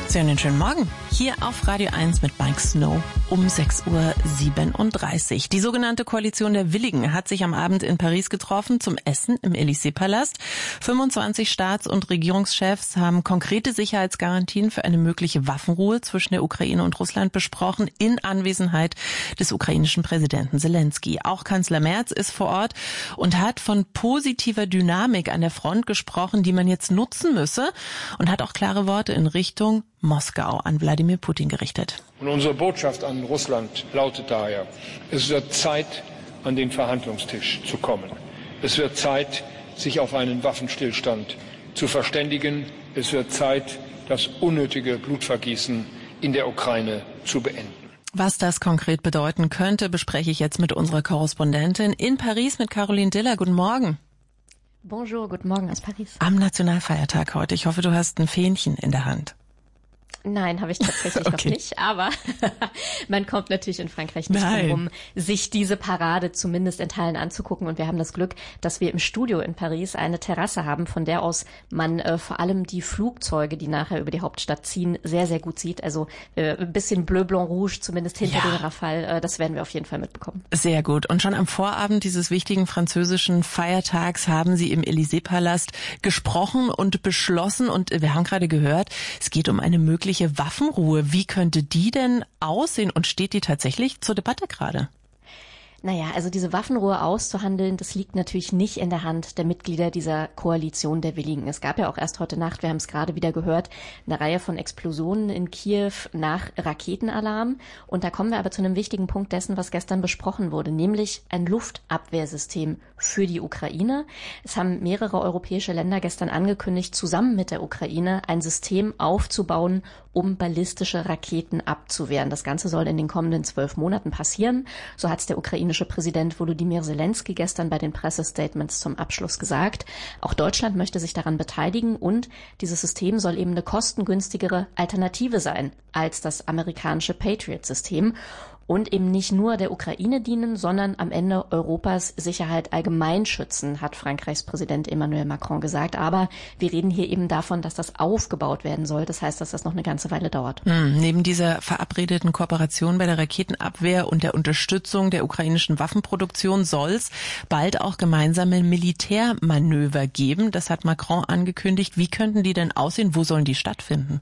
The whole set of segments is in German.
Sie hören den schönen Morgen hier auf Radio 1 mit Mike Snow um 6:37 Uhr. Die sogenannte Koalition der Willigen hat sich am Abend in Paris getroffen zum Essen im Élysée-Palast. 25 Staats- und Regierungschefs haben konkrete Sicherheitsgarantien für eine mögliche Waffenruhe zwischen der Ukraine und Russland besprochen, in Anwesenheit des ukrainischen Präsidenten Selenskyj. Auch Kanzler Merz ist vor Ort und hat von positiver Dynamik an der Front gesprochen, die man jetzt nutzen müsse, und hat auch klare Worte in Richtung Moskau an Wladimir Putin gerichtet. Und unsere Botschaft an Russland lautet daher: Es wird Zeit, an den Verhandlungstisch zu kommen. Es wird Zeit, sich auf einen Waffenstillstand zu verständigen. Es wird Zeit, das unnötige Blutvergießen in der Ukraine zu beenden. Was das konkret bedeuten könnte, bespreche ich jetzt mit unserer Korrespondentin in Paris, mit Caroline Diller. Guten Morgen. Bonjour, guten Morgen aus Paris. Am Nationalfeiertag heute. Ich hoffe, du hast ein Fähnchen in der Hand. Nein, habe ich tatsächlich noch nicht, aber man kommt natürlich in Frankreich nicht drum herum, sich diese Parade zumindest in Teilen anzugucken. Und wir haben das Glück, dass wir im Studio in Paris eine Terrasse haben, von der aus man vor allem die Flugzeuge, die nachher über die Hauptstadt ziehen, sehr, sehr gut sieht. Also ein bisschen Bleu, Blanc, Rouge, zumindest hinter den Rafale, das werden wir auf jeden Fall mitbekommen. Sehr gut. Und schon am Vorabend dieses wichtigen französischen Feiertags haben Sie im Élysée-Palast gesprochen und beschlossen. Und wir haben gerade gehört, es geht um eine mögliche Waffenruhe. Wie könnte die denn aussehen und steht die tatsächlich zur Debatte gerade? Naja, also diese Waffenruhe auszuhandeln, das liegt natürlich nicht in der Hand der Mitglieder dieser Koalition der Willigen. Es gab ja auch erst heute Nacht, wir haben es gerade wieder gehört, eine Reihe von Explosionen in Kiew nach Raketenalarm. Und da kommen wir aber zu einem wichtigen Punkt dessen, was gestern besprochen wurde, nämlich ein Luftabwehrsystem für die Ukraine. Es haben mehrere europäische Länder gestern angekündigt, zusammen mit der Ukraine ein System aufzubauen, um ballistische Raketen abzuwehren. Das Ganze soll in den kommenden 12 Monaten passieren. So hat es der ukrainische Präsident Volodymyr Selenskyj gestern bei den Pressestatements zum Abschluss gesagt. Auch Deutschland möchte sich daran beteiligen und dieses System soll eben eine kostengünstigere Alternative sein als das amerikanische Patriot-System. Und eben nicht nur der Ukraine dienen, sondern am Ende Europas Sicherheit allgemein schützen, hat Frankreichs Präsident Emmanuel Macron gesagt. Aber wir reden hier eben davon, dass das aufgebaut werden soll. Das heißt, dass das noch eine ganze Weile dauert. Neben dieser verabredeten Kooperation bei der Raketenabwehr und der Unterstützung der ukrainischen Waffenproduktion soll es bald auch gemeinsame Militärmanöver geben. Das hat Macron angekündigt. Wie könnten die denn aussehen? Wo sollen die stattfinden?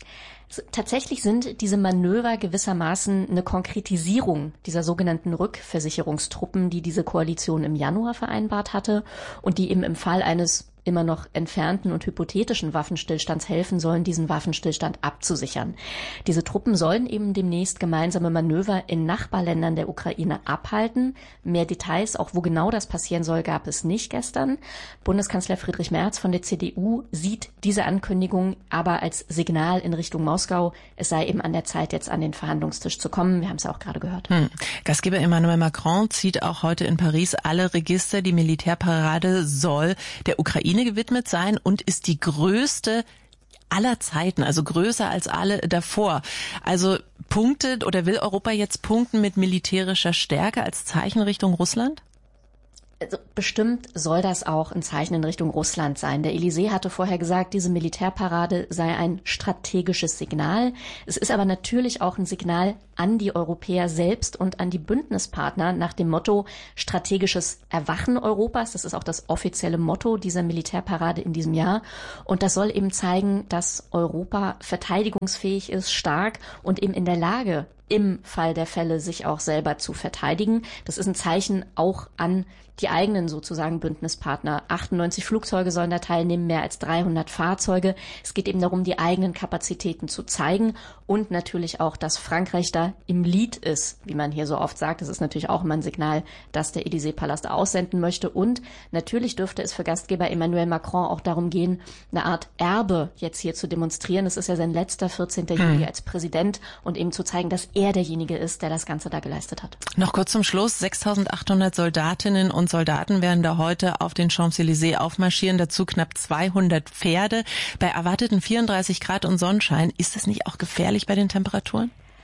Tatsächlich sind diese Manöver gewissermaßen eine Konkretisierung dieser sogenannten Rückversicherungstruppen, die diese Koalition im Januar vereinbart hatte und die eben im Fall eines immer noch entfernten und hypothetischen Waffenstillstands helfen sollen, diesen Waffenstillstand abzusichern. Diese Truppen sollen eben demnächst gemeinsame Manöver in Nachbarländern der Ukraine abhalten. Mehr Details, auch wo genau das passieren soll, gab es nicht gestern. Bundeskanzler Friedrich Merz von der CDU sieht diese Ankündigung aber als Signal in Richtung Moskau. Es sei eben an der Zeit, jetzt an den Verhandlungstisch zu kommen. Wir haben es ja auch gerade gehört. Gastgeber Emmanuel Macron zieht auch heute in Paris alle Register. Die Militärparade soll der Ukraine gewidmet sein und ist die größte aller Zeiten, also größer als alle davor. Also punktet oder will Europa jetzt punkten mit militärischer Stärke als Zeichen Richtung Russland? Also bestimmt soll das auch ein Zeichen in Richtung Russland sein. Der Élysée hatte vorher gesagt, diese Militärparade sei ein strategisches Signal. Es ist aber natürlich auch ein Signal an die Europäer selbst und an die Bündnispartner nach dem Motto strategisches Erwachen Europas. Das ist auch das offizielle Motto dieser Militärparade in diesem Jahr. Und das soll eben zeigen, dass Europa verteidigungsfähig ist, stark und eben in der Lage, im Fall der Fälle sich auch selber zu verteidigen. Das ist ein Zeichen auch an die eigenen sozusagen Bündnispartner. 98 Flugzeuge sollen da teilnehmen, mehr als 300 Fahrzeuge. Es geht eben darum, die eigenen Kapazitäten zu zeigen und natürlich auch, dass Frankreich da im Lead ist, wie man hier so oft sagt. Das ist natürlich auch immer ein Signal, dass der Élysée-Palast aussenden möchte. Und natürlich dürfte es für Gastgeber Emmanuel Macron auch darum gehen, eine Art Erbe jetzt hier zu demonstrieren. Es ist ja sein letzter 14. Juli als Präsident und eben zu zeigen, dass er derjenige ist, der das Ganze da geleistet hat. Noch kurz zum Schluss. 6.800 Soldatinnen und Soldaten werden da heute auf den Champs-Élysées aufmarschieren. Dazu knapp 200 Pferde. Bei erwarteten 34 Grad und Sonnenschein, ist das nicht auch gefährlich bei den Temperaturen?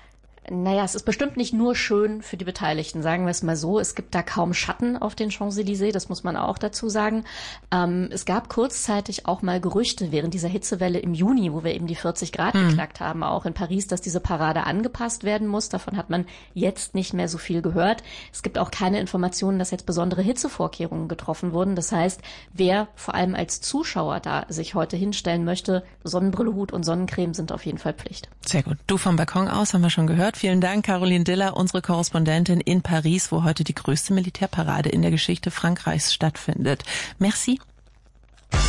Naja, es ist bestimmt nicht nur schön für die Beteiligten, sagen wir es mal so. Es gibt da kaum Schatten auf den Champs-Élysées, das muss man auch dazu sagen. Es gab kurzzeitig auch mal Gerüchte während dieser Hitzewelle im Juni, wo wir eben die 40 Grad geknackt haben, auch in Paris, dass diese Parade angepasst werden muss. Davon hat man jetzt nicht mehr so viel gehört. Es gibt auch keine Informationen, dass jetzt besondere Hitzevorkehrungen getroffen wurden. Das heißt, wer vor allem als Zuschauer da sich heute hinstellen möchte, Sonnenbrille, Hut und Sonnencreme sind auf jeden Fall Pflicht. Sehr gut. Du vom Balkon aus, haben wir schon gehört. Vielen Dank, Caroline Diller, unsere Korrespondentin in Paris, wo heute die größte Militärparade in der Geschichte Frankreichs stattfindet. Merci.